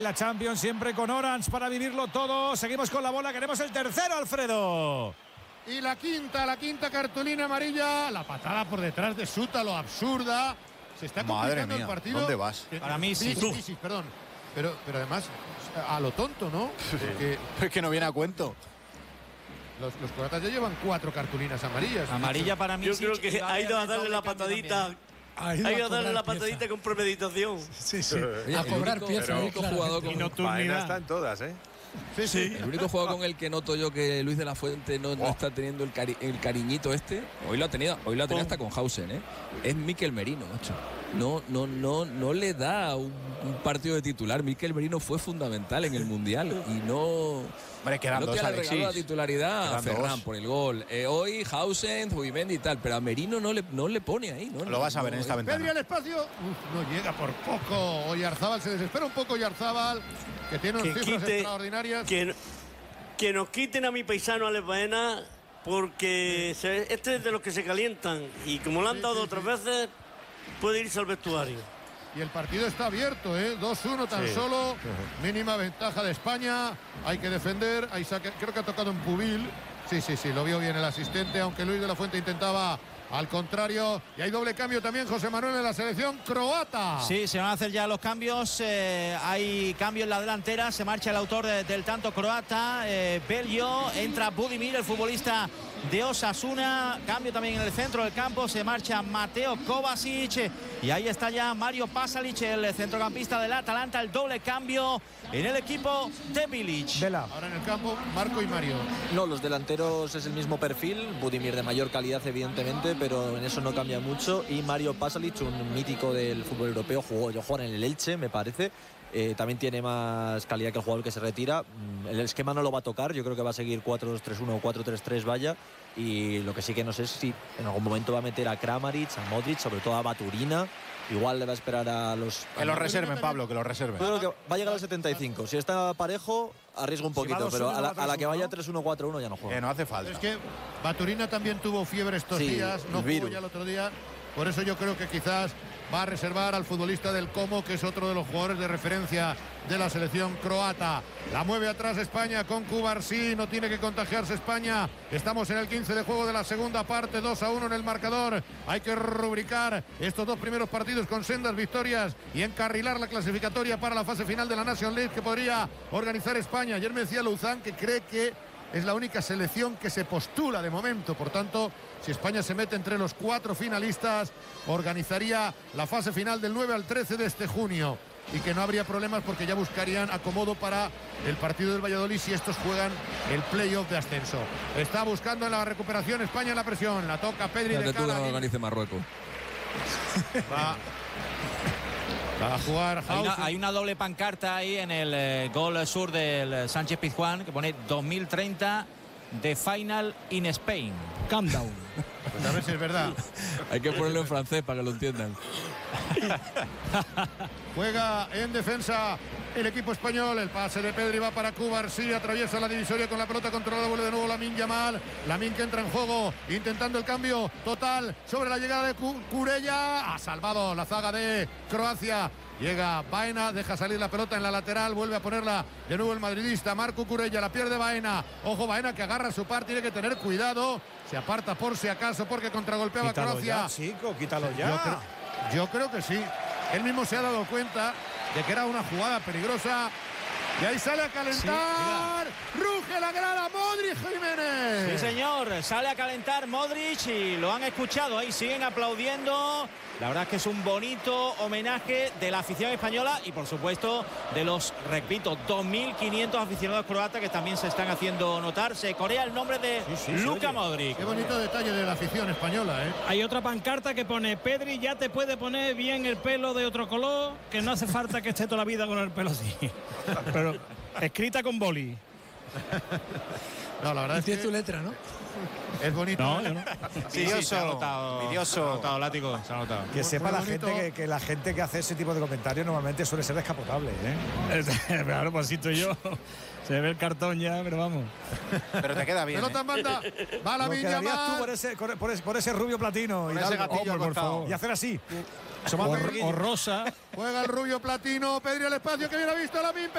La Champions siempre con Orange para vivirlo todo. Seguimos con la bola, queremos el tercero, Alfredo. Y la quinta cartulina amarilla. La patada por detrás de Sútalo, absurda. Se está complicando el partido. ¿Dónde vas? Para mí sí. Sí, perdón. Pero además, a lo tonto, ¿no? Porque es que no viene a cuento. Los croatas ya llevan 4 cartulinas amarillas. Amarilla para mí. Yo creo que ha ido a darle la patadita. Ha ido a darle la patadita con premeditación. Sí. Oye, A cobrar pieza. El único jugador con están todas, ¿eh? Sí. El único jugador con el que noto yo que Luis de la Fuente no está teniendo el cariñito este, hoy lo ha tenido hasta con Hausen, es Mikel Merino, macho. No le da un partido de titular. Mikel Merino fue fundamental en el Mundial y no. Hombre, quedan dos, que le Alexis. regaló la titularidad a Quedan Ferran dos. por el gol. Hoy Hausen, Zubimendi y tal, pero a Merino no le pone ahí. Lo vas a ver en esta Pedri ventana. al espacio. No llega por poco. Oyarzábal se desespera un poco. Oyarzábal, que tiene unas cifras extraordinarias. Que nos quiten a mi paisano Alex Baena, porque este es de los que se calientan. Y como lo han dado otras veces, puede irse al vestuario. Y el partido está abierto, 2-1 tan solo. Mínima ventaja de España. Hay que defender. Ahí creo que ha tocado un Pubil. Sí, lo vio bien el asistente, aunque Luis de la Fuente intentaba al contrario. Y hay doble cambio también, José Manuel, en la selección croata. Sí, se van a hacer ya los cambios. Hay cambio en la delantera. Se marcha el autor del tanto croata, Belio. Entra Budimir, el futbolista de Osasuna. Cambio también en el centro del campo. Se marcha Mateo Kovacic. Y ahí está ya Mario Pasalic, el centrocampista del Atalanta. El doble cambio en el equipo de Bilic. Ahora en el campo, Marco y Mario. No, los delanteros es el mismo perfil. Budimir de mayor calidad, evidentemente, pero en eso no cambia mucho. Y Mario Pasalic, un mítico del fútbol europeo, jugó en el Elche, me parece. También tiene más calidad que el jugador que se retira. El esquema no lo va a tocar. Yo creo que va a seguir 4-2-3-1 o 4-3-3, vaya. Y lo que sí que no sé es si en algún momento va a meter a Kramaric, a Modric, sobre todo a Baturina. Igual le va a esperar a los... Que lo reserven, Pablo, que lo reserven. Yo creo que va a llegar al 75. Si está parejo, arriesgo un poquito, pero a la que vaya 3-1-4-1 ya no juega. Que no hace falta. Es que Baturina también tuvo fiebre estos días. No jugó ya el otro día. Por eso yo creo que quizás va a reservar al futbolista del Como, que es otro de los jugadores de referencia de la selección croata. La mueve atrás España con Cubarsí. No tiene que contagiarse España. Estamos en el 15 de juego de la segunda parte. 2-1 en el marcador. Hay que rubricar estos dos primeros partidos con sendas victorias y encarrilar la clasificatoria para la fase final de la National League que podría organizar España. Ayer me decía Luzán que cree que es la única selección que se postula de momento. Por tanto, si España se mete entre los 4 finalistas, organizaría la fase final del 9 al 13 de este junio. Y que no habría problemas porque ya buscarían acomodo para el partido del Valladolid si estos juegan el playoff de ascenso. Está buscando en la recuperación España en la presión. La toca Pedri de cara. Tú no organice Marruecos. Va a jugar Hay una doble pancarta ahí en el gol sur del Sánchez Pizjuán que pone 2030 The Final in Spain. Countdown. Pues a ver si es verdad. Hay que ponerlo en francés para que lo entiendan. Juega en defensa el equipo español. El pase de Pedri va para Cubarsí. Atraviesa la divisoria con la pelota controlada. Vuelve de nuevo Lamine Yamal. Lamine que entra en juego, intentando el cambio total sobre la llegada de Kurella. Ha salvado la zaga de Croacia. Llega Baena, deja salir la pelota en la lateral, vuelve a ponerla de nuevo el madridista Marco Kurella, la pierde Baena. Ojo Baena que agarra su par, tiene que tener cuidado. Se aparta por si acaso porque contragolpeaba a Croacia. Ya, chico, quítalo ya. Yo creo que sí. Él mismo se ha dado cuenta de que era una jugada peligrosa. Y ahí sale a calentar. Ruge la grada Modric Jiménez. Sí, señor. Sale a calentar Modric y lo han escuchado. Ahí siguen aplaudiendo. La verdad es que es un bonito homenaje de la afición española y, por supuesto, de los, repito, 2.500 aficionados croatas que también se están haciendo notar. Se corea el nombre de Luka Modric. Qué bonito detalle de la afición española, ¿eh? Hay otra pancarta que pone: Pedri ya te puede poner bien el pelo de otro color, que no hace falta que esté toda la vida con el pelo así. Pero escrita con boli. No, la verdad es que tu letra, ¿no? es bonito. No, yo no. Sí, se ha notado. Vidioso. Se ha notado, Látigo, se ha notado. Que sepa muy la bonito. gente que la gente que hace ese tipo de comentarios normalmente suele ser descapotable, ¿eh? Claro, pues estoy yo. Se ve el cartón ya, pero vamos. Pero te queda bien. Pelota en banda. Va la Lo Viña quedarías tú Mal. por ese rubio platino Con y, ese darlo- gatillo al por costado. favor. y hacer así. O rosa. Juega el rubio platino. Pedri al espacio que viene visto la